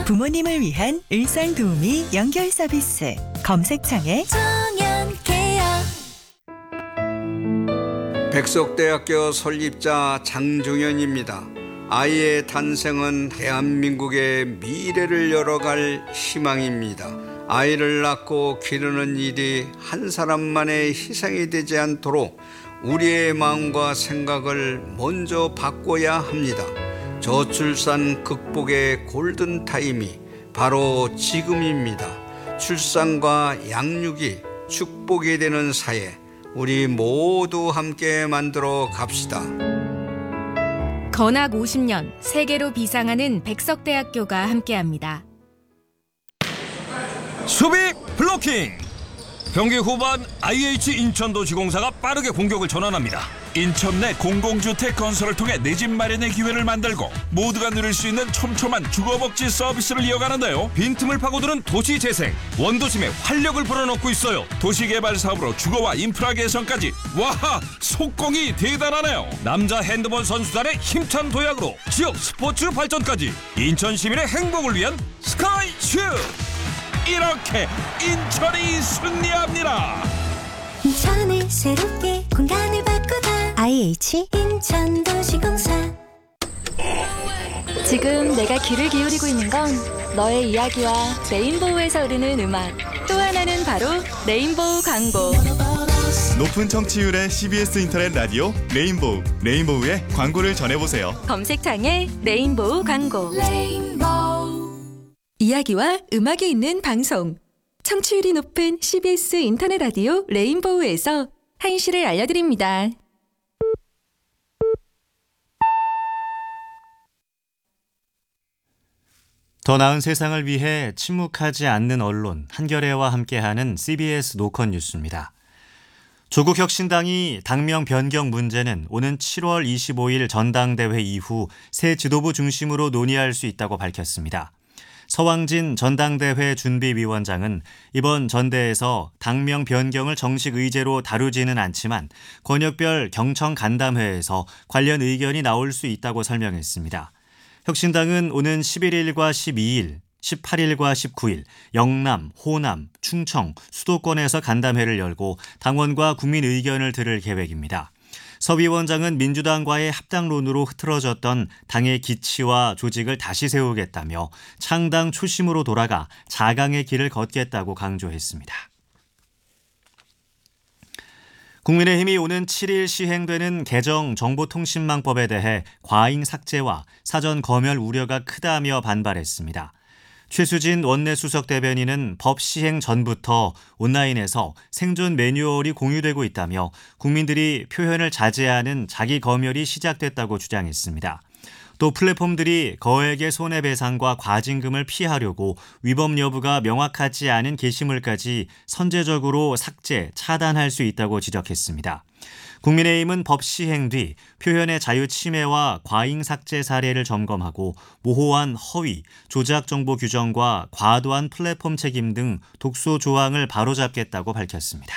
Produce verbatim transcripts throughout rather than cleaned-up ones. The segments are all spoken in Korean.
부모님을 위한 일상 도우미 연결 서비스. 검색창에 정연케어. 백석대학교 설립자 장종현입니다. 아이의 탄생은 대한민국의 미래를 열어갈 희망입니다. 아이를 낳고 기르는 일이 한 사람만의 희생이 되지 않도록 우리의 마음과 생각을 먼저 바꿔야 합니다. 저출산 극복의 골든타임이 바로 지금입니다. 출산과 양육이 축복이 되는 사회, 우리 모두 함께 만들어 갑시다. 건학 오십 년 세계로 비상하는 백석대학교가 함께합니다. 수비 블로킹! 경기 후반 아이에이치 인천도시공사가 빠르게 공격을 전환합니다. 인천 내 공공주택 건설을 통해 내 집 마련의 기회를 만들고 모두가 누릴 수 있는 촘촘한 주거복지 서비스를 이어가는데요. 빈틈을 파고드는 도시재생, 원도심에 활력을 불어넣고 있어요. 도시개발 사업으로 주거와 인프라 개선까지. 와, 속공이 대단하네요. 남자 핸드볼 선수단의 힘찬 도약으로 지역 스포츠 발전까지. 인천 시민의 행복을 위한 스카이슈! 이렇게 인천이 승리합니다. 인천을 새롭게 공간을 바꾸다. 아이에이치 인천도시공사. 지금 내가 귀를 기울이고 있는 건 너의 이야기와 레인보우에서 흐르는 음악, 또 하나는 바로 레인보우 광고. 높은 청취율의 씨비에스 인터넷 라디오 레인보우, 레인보우의 광고를 전해보세요. 검색창에 레인보우 광고. 레인보우. 이야기와 음악이 있는 방송, 청취율이 높은 씨비에스 인터넷 라디오 레인보우에서 한시를 알려드립니다. 더 나은 세상을 위해 침묵하지 않는 언론, 한겨레와 함께하는 씨비에스 노컷 뉴스입니다. 조국혁신당이 당명 변경 문제는 오는 칠월 이십오일 전당대회 이후 새 지도부 중심으로 논의할 수 있다고 밝혔습니다. 서왕진 전당대회 준비위원장은 이번 전대에서 당명 변경을 정식 의제로 다루지는 않지만 권역별 경청 간담회에서 관련 의견이 나올 수 있다고 설명했습니다. 혁신당은 오는 십일일과 십이일, 십팔일과 십구일 영남, 호남, 충청, 수도권에서 간담회를 열고 당원과 국민 의견을 들을 계획입니다. 서 위원장은 민주당과의 합당론으로 흐트러졌던 당의 기치와 조직을 다시 세우겠다며 창당 초심으로 돌아가 자강의 길을 걷겠다고 강조했습니다. 국민의힘이 오는 칠일 시행되는 개정 정보통신망법에 대해 과잉 삭제와 사전 검열 우려가 크다며 반발했습니다. 최수진 원내수석 대변인은 법 시행 전부터 온라인에서 생존 매뉴얼이 공유되고 있다며 국민들이 표현을 자제하는 자기 검열이 시작됐다고 주장했습니다. 또 플랫폼들이 거액의 손해배상과 과징금을 피하려고 위법 여부가 명확하지 않은 게시물까지 선제적으로 삭제, 차단할 수 있다고 지적했습니다. 국민의힘은 법 시행 뒤 표현의 자유 침해와 과잉 삭제 사례를 점검하고 모호한 허위, 조작 정보 규정과 과도한 플랫폼 책임 등 독소 조항을 바로잡겠다고 밝혔습니다.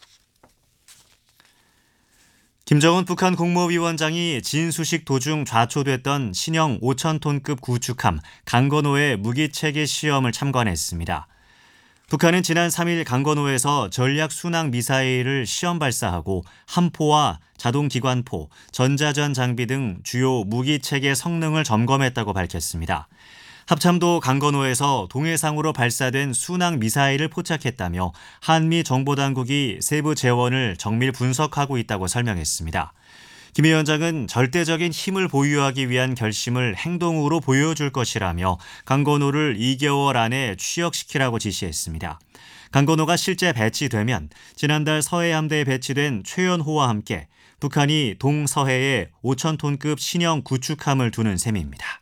김정은 북한 국무위원장이 진수식 도중 좌초됐던 신형 오천 톤급 구축함 강건호의 무기체계 시험을 참관했습니다. 북한은 지난 삼일 강건호에서 전략 순항 미사일을 시험 발사하고 함포와 자동기관포, 전자전 장비 등 주요 무기체계 성능을 점검했다고 밝혔습니다. 합참도 강건호에서 동해상으로 발사된 순항 미사일을 포착했다며 한미 정보당국이 세부 재원을 정밀 분석하고 있다고 설명했습니다. 김 위원장은 절대적인 힘을 보유하기 위한 결심을 행동으로 보여줄 것이라며 강건호를 이 개월 안에 취역시키라고 지시했습니다. 강건호가 실제 배치되면 지난달 서해 함대에 배치된 최연호와 함께 북한이 동서해에 오천 톤급 신형 구축함을 두는 셈입니다.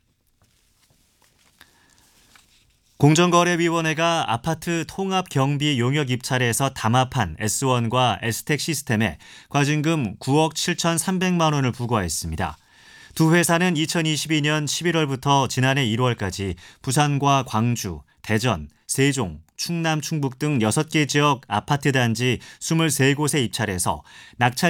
공정거래위원회가 아파트 통합경비 용역 입찰에서 담합한 에스원과 에스텍 시스템에 과징금 구억 칠천삼백만 원을 부과했습니다. 두 회사는 이천이십이년 십일월부터 지난해 일월까지 부산과 광주, 대전, 세종, 충남, 충북 등 여섯 개 지역 아파트 단지 이십삼 곳에 입찰해서 낙찰